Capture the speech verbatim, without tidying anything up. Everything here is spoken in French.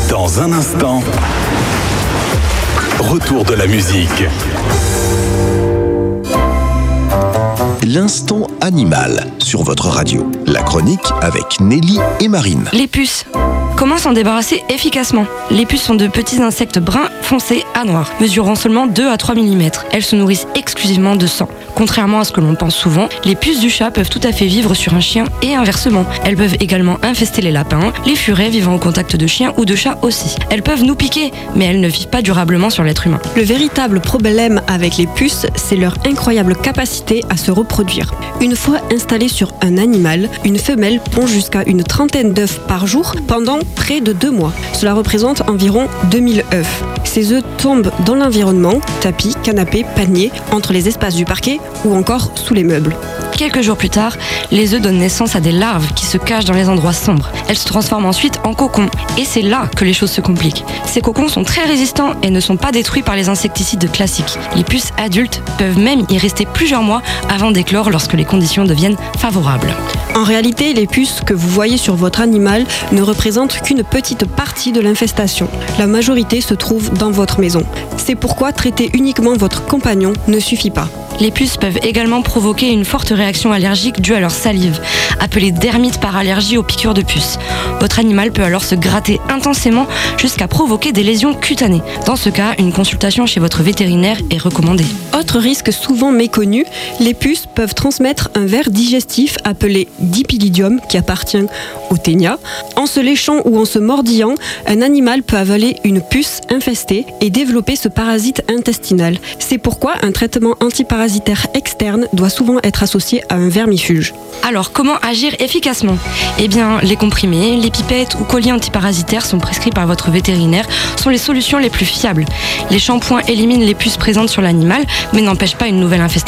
Dans un instant, retour de la musique. L'instant animal sur votre radio. La chronique avec Nelly et Marine. Les puces. Comment s'en débarrasser efficacement ? Les puces sont de petits insectes bruns foncés à noirs, mesurant seulement deux à trois millimètres. Elles se nourrissent exclusivement de sang. Contrairement à ce que l'on pense souvent, les puces du chat peuvent tout à fait vivre sur un chien et inversement. Elles peuvent également infester les lapins, les furets vivant au contact de chiens ou de chats aussi. Elles peuvent nous piquer, mais elles ne vivent pas durablement sur l'être humain. Le véritable problème avec les puces, c'est leur incroyable capacité à se reproduire. Une fois installées sur un animal, une femelle pond jusqu'à une trentaine d'œufs par jour pendant près de deux mois. Cela représente environ deux mille œufs. Ces œufs tombent dans l'environnement, tapis, canapés, paniers, entre les espaces du parquet ou encore sous les meubles. Quelques jours plus tard, les œufs donnent naissance à des larves qui se cachent dans les endroits sombres. Elles se transforment ensuite en cocons. Et c'est là que les choses se compliquent. Ces cocons sont très résistants et ne sont pas détruits par les insecticides classiques. Les puces adultes peuvent même y rester plusieurs mois avant d'éclore lorsque les conditions deviennent favorables. En réalité, les puces que vous voyez sur votre animal ne représentent qu'une petite partie de l'infestation. La majorité se trouve dans votre maison. C'est pourquoi traiter uniquement votre compagnon ne suffit pas. Les puces peuvent également provoquer une forte réaction allergique due à leur salive, appelée dermite par allergie aux piqûres de puces. Votre animal peut alors se gratter intensément jusqu'à provoquer des lésions cutanées. Dans ce cas, une consultation chez votre vétérinaire est recommandée. Autre risque souvent méconnu, les puces peuvent transmettre un ver digestif appelé dipylidium qui appartient au ténia. En se léchant ou en se mordillant, un animal peut avaler une puce infestée et développer ce parasite intestinal. C'est pourquoi un traitement antiparasitaire externe doit souvent être associé à un vermifuge. Alors, comment agir efficacement ? Eh bien, les comprimés, les pipettes ou colliers antiparasitaires sont prescrits par votre vétérinaire sont les solutions les plus fiables. Les shampoings éliminent les puces présentes sur l'animal, mais n'empêchent pas une nouvelle infestation.